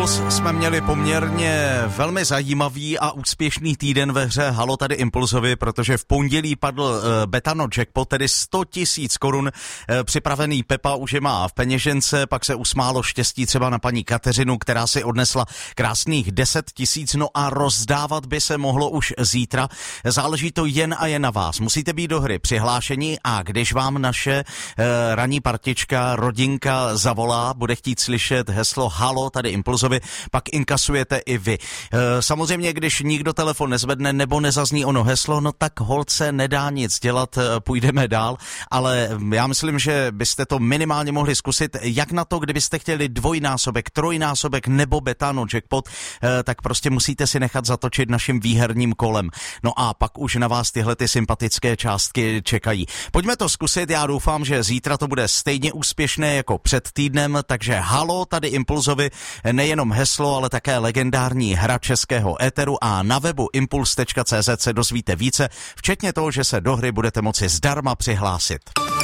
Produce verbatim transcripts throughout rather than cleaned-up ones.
Impuls jsme měli poměrně velmi zajímavý a úspěšný týden ve hře Halo tady Impulsovi, protože v pondělí padl uh, Betano Jackpot, tedy sto tisíc korun. Uh, připravený Pepa už je má v peněžence, pak se usmálo štěstí třeba na paní Kateřinu, která si odnesla krásných deset tisíc, no a rozdávat by se mohlo už zítra. Záleží to jen a jen na vás. Musíte být do hry přihlášení a když vám naše uh, ranní partička, rodinka zavolá, bude chtít slyšet heslo Halo tady Impulsovi, pak inkasujete i vy. E, samozřejmě, když nikdo telefon nezvedne nebo nezazní ono heslo, no tak holce nedá nic dělat, půjdeme dál, ale já myslím, že byste to minimálně mohli zkusit, jak na to, kdybyste chtěli dvojnásobek, trojnásobek nebo Betano Jackpot, e, tak prostě musíte si nechat zatočit naším výherním kolem. No a pak už na vás tyhle ty sympatické částky čekají. Pojďme to zkusit, já doufám, že zítra to bude stejně úspěšné jako před týdnem, takže Halo tady Impulsovi, nejenom heslo, ale také legendární hra českého éteru a na webu impuls tečka cé zet se dozvíte více, včetně toho, že se do hry budete moci zdarma přihlásit.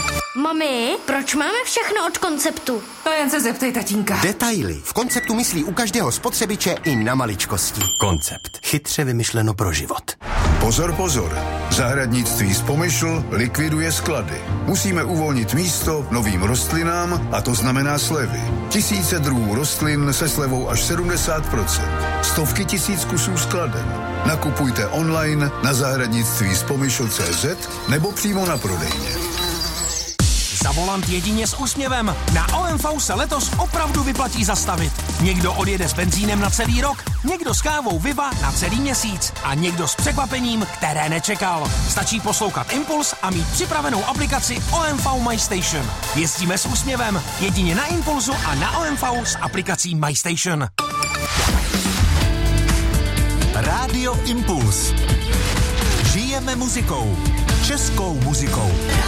Mami, proč máme všechno od Konceptu? To jen se zeptej tatínka. Detaily. V Konceptu myslí u každého spotřebiče i na maličkosti. Koncept. Chytře vymyšleno pro život. Pozor, pozor. Zahradnictví z Pomyšl likviduje sklady. Musíme uvolnit místo novým rostlinám a to znamená slevy. Tisíce druhů rostlin se slevou až sedmdesát procent. Stovky tisíc kusů skladem. Nakupujte online na zahradnictví z Pomyšl tečka cé zet nebo přímo na prodejně. Za volant jedině s úsměvem. Na O M V se letos opravdu vyplatí zastavit. Někdo odjede s benzínem na celý rok, někdo s kávou Viva na celý měsíc a někdo s překvapením, které nečekal. Stačí poslouchat Impuls a mít připravenou aplikaci O M V My Station. Jezdíme s úsměvem jedině na Impulsu a na O M V s aplikací My Station. Rádio Impuls. Žijeme muzikou. Českou muzikou.